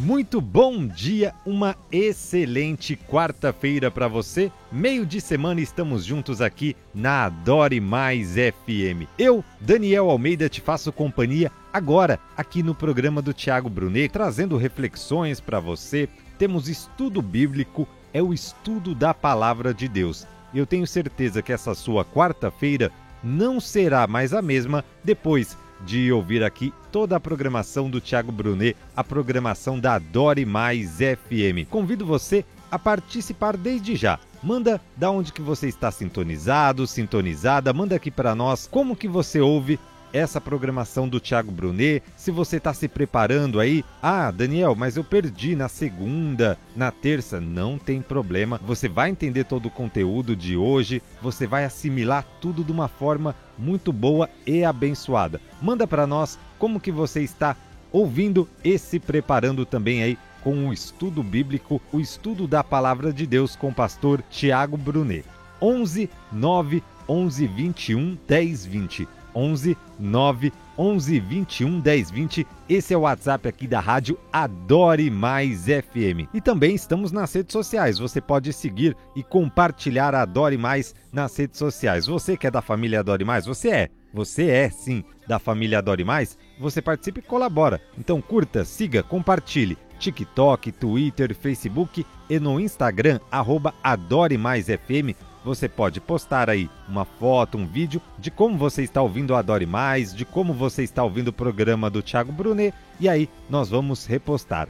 Muito bom dia, uma excelente quarta-feira para você. Meio de semana estamos juntos aqui na Adore Mais FM. Eu, Daniel Almeida, te faço companhia agora aqui no programa do Thiago Brunet, trazendo reflexões para você. Temos estudo bíblico, é o estudo da Palavra de Deus. Eu tenho certeza que essa sua quarta-feira não será mais a mesma depois de ouvir aqui toda a programação do Thiago Brunet, a programação da Adore Mais FM. Convido você a participar desde já. Manda da onde que você está sintonizado, sintonizada, manda aqui para nós como que você ouve essa programação do Thiago Brunet, se você está se preparando aí. Ah, Daniel, mas eu perdi na segunda, na terça. Não tem problema, você vai entender todo o conteúdo de hoje, você vai assimilar tudo de uma forma muito boa e abençoada. Manda para nós como que você está ouvindo e se preparando também aí com o estudo bíblico, o estudo da Palavra de Deus com o pastor Thiago Brunet. 11 9 11 21 10 20. 11 9 11 21 10 20. Esse é o WhatsApp aqui da rádio Adore Mais FM. E também estamos nas redes sociais. Você pode seguir e compartilhar a Adore Mais nas redes sociais. Você que é da família Adore Mais, você é sim da família Adore Mais, você participa e colabora. Então curta, siga, compartilhe. TikTok, Twitter, Facebook e no Instagram, @AdoreMaisFM. Você pode postar aí uma foto, um vídeo de como você está ouvindo o Adore Mais, de como você está ouvindo o programa do Thiago Brunet, e aí nós vamos repostar.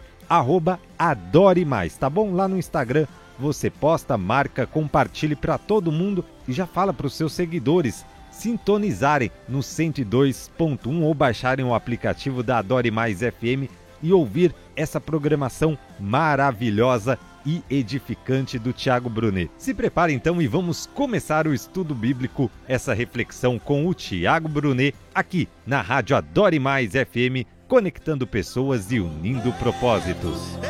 @Adore Mais, tá bom? Lá no Instagram você posta, marca, compartilhe para todo mundo e já fala para os seus seguidores sintonizarem no 102.1 ou baixarem o aplicativo da Adore Mais FM e ouvir essa programação maravilhosa e edificante do Thiago Brunet. Se prepare então e vamos começar o estudo bíblico, essa reflexão com o Thiago Brunet, aqui na rádio Adore Mais FM, conectando pessoas e unindo propósitos.